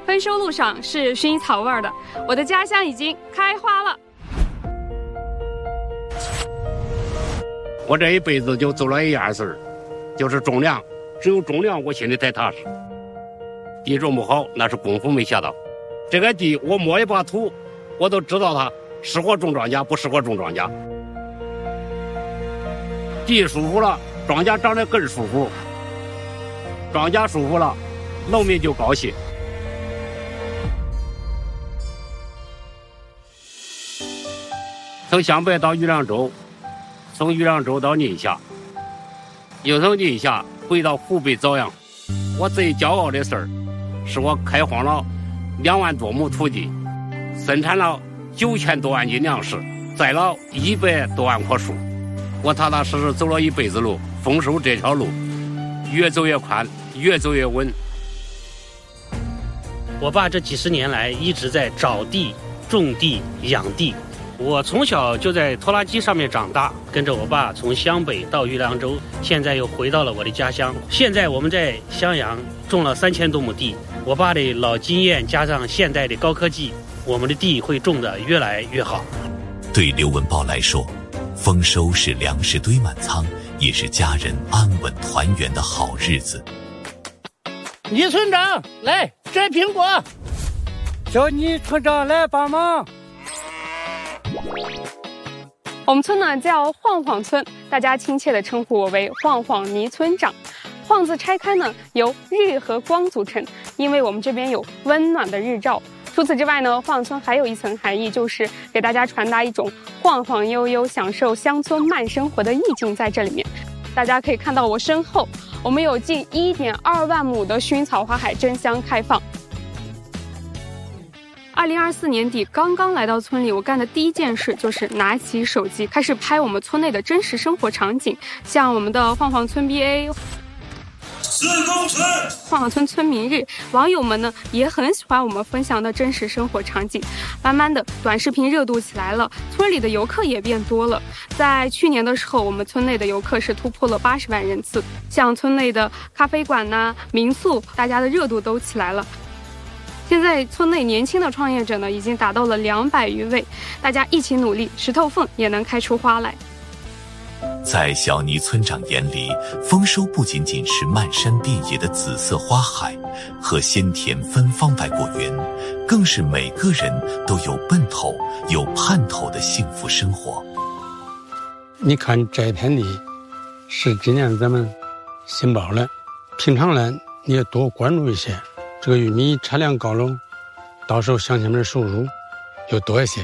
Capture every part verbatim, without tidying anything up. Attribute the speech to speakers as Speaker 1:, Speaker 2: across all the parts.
Speaker 1: 丰收路上是薰衣草味儿的，我的家乡已经开花了。
Speaker 2: 我这一辈子就做了一样事儿，就是种粮，只有种粮我心里才踏实。地种不好，那是功夫没下到。这个地我摸一把土，我都知道它适合种庄稼，不适合种庄稼。地舒服了，庄稼长得更舒服；庄稼舒服了，农民就高兴。从湘北到玉良州，从玉良州到宁夏，又从宁夏回到湖北枣阳。我最骄傲的事儿，是我开荒了两万多亩土地，生产了九千多万斤粮食，栽了一百多万棵树。我踏踏实实走了一辈子路，丰收这条路越走越宽，越走越稳。
Speaker 3: 我爸这几十年来一直在找地、种地、养地。我从小就在拖拉机上面长大，跟着我爸从湘北到玉良州，现在又回到了我的家乡。现在我们在襄阳种了三千多亩地，我爸的老经验加上现代的高科技，我们的地会种得越来越好。
Speaker 4: 对刘文豹来说，丰收是粮食堆满仓，也是家人安稳团圆的好日子。
Speaker 5: 倪村长，来摘苹果。
Speaker 6: 叫倪村长来帮忙。
Speaker 1: 我们村呢叫晃晃村，大家亲切地称呼我为晃晃倪村长。晃字拆开呢，由日和光组成，因为我们这边有温暖的日照。除此之外呢，晃村还有一层含义，就是给大家传达一种晃晃悠悠、享受乡村慢生活的意境在这里面。大家可以看到我身后，我们有近 一点二万亩的薰衣草花海争相开放。二零二四年底刚刚来到村里，我干的第一件事就是拿起手机开始拍我们村内的真实生活场景，像我们的晃晃村 B A、
Speaker 7: 四公村、
Speaker 1: 晃晃村村民日，网友们呢也很喜欢我们分享的真实生活场景。慢慢的，短视频热度起来了，村里的游客也变多了。在去年的时候，我们村内的游客是突破了八十万人次，像村内的咖啡馆呐、啊、民宿，大家的热度都起来了。现在村内年轻的创业者呢，已经达到了两百余位，大家一起努力，石头缝也能开出花来。
Speaker 4: 在小倪村长眼里，丰收不仅仅是漫山遍野的紫色花海和鲜甜芬芳百果园，更是每个人都有奔头、有盼头的幸福生活。
Speaker 6: 你看这片地是今年咱们新包的，平常呢你也多关注一些。这个玉米产量高了，到时候乡亲们收入又多一些。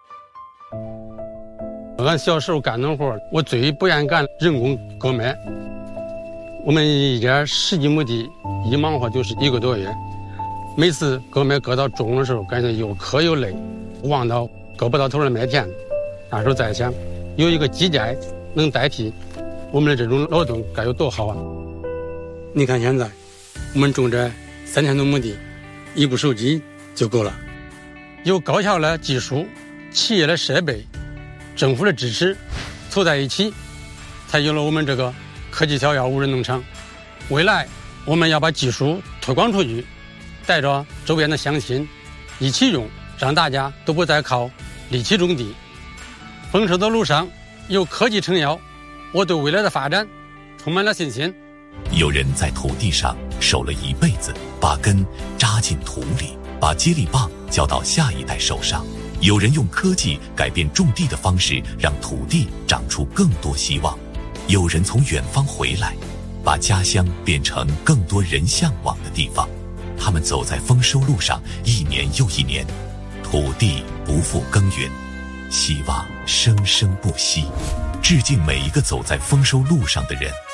Speaker 6: 俺小时候干农活，我最不愿干人工割麦。我们一家十几亩地，一忙活就是一个多月。每次割麦割到中午的时候，感觉又渴又累，望到割不到头的麦田，那时候在想，有一个机械能代替我们的这种劳动，该有多好啊！你看现在，我们种这三千多亩地，一部手机就够了。有高效的技术、企业的设备、政府的支持，凑在一起，才有了我们这个科技小药无人农场。未来我们要把技术推广出去，带着周边的乡亲一起用，让大家都不再靠力气种地。丰收的路上有科技撑腰，我对未来的发展充满了信心。
Speaker 4: 有人在土地上守了一辈子，把根扎进土里，把接力棒交到下一代手上。有人用科技改变种地的方式，让土地长出更多希望。有人从远方回来，把家乡变成更多人向往的地方。他们走在丰收路上，一年又一年，土地不复耕耘，希望生生不息。致敬每一个走在丰收路上的人。